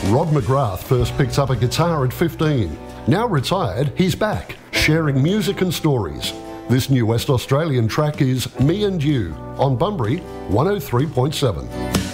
Rod McGrath first picked up a guitar at 15. Now retired, he's back, sharing music and stories. This new West Australian track is Me and You on Bunbury 103.7.